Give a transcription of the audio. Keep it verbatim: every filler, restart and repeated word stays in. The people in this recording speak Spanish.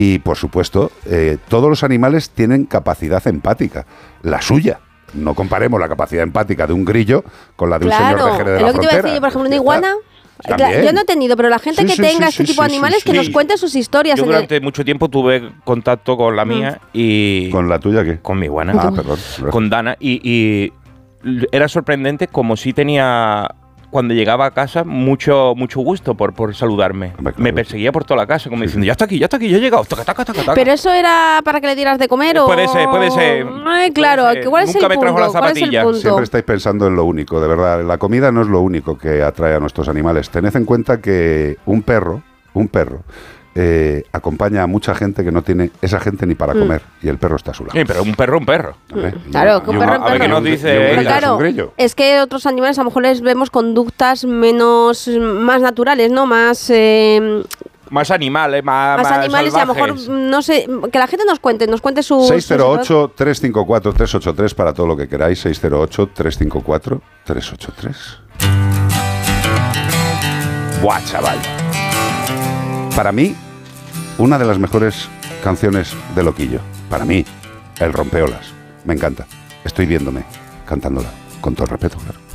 Y, por supuesto, eh, todos los animales tienen capacidad empática, la suya. No comparemos la capacidad empática de un grillo con la de claro, un señor de Jerez de la Frontera. Es lo que te iba a decir yo, por ejemplo, una iguana... También. Yo no he tenido, pero la gente sí, que sí, tenga sí, este sí, tipo de sí, animales sí, que sí. nos cuente sus historias. Yo en durante el... mucho tiempo tuve contacto con la mía mm. y... ¿Con la tuya qué? Con mi iguana. Ah, perdón. Con Dana. Y, y era sorprendente como si tenía... Cuando llegaba a casa, mucho mucho gusto por, por saludarme. Hombre, claro. Me perseguía por toda la casa, como sí, diciendo, ya está aquí, ya está aquí, ya he llegado. Taca, taca, taca, taca. ¿Pero eso era para que le dieras de comer o...? Puede ser, puede ser. Ay, claro, puede ser. ¿cuál es Nunca el me trajo punto? la zapatilla. ¿Cuál es el Siempre estáis pensando en lo único, de verdad. La comida no es lo único que atrae a nuestros animales. Tened en cuenta que un perro, un perro... Eh, acompaña a mucha gente que no tiene esa gente ni para comer mm. y el perro está a su lado. Sí, pero un perro, un perro. Mm. Claro, que un perro, un perro. A ver qué nos dice. Pero claro, es, es que otros animales a lo mejor les vemos conductas menos, más naturales, ¿no? Más... Eh, más animales, más, más, más animales salvajes. Y a lo mejor, no sé, que la gente nos cuente, nos cuente sus... seis cero ocho, tres cinco cuatro, tres ocho tres para todo lo que queráis, seis cero ocho, tres cinco cuatro, tres ocho tres. Buah, chaval. Para mí, una de las mejores canciones de Loquillo. Para mí, El Rompeolas. Me encanta. Estoy viéndome cantándola. Con todo el respeto, claro.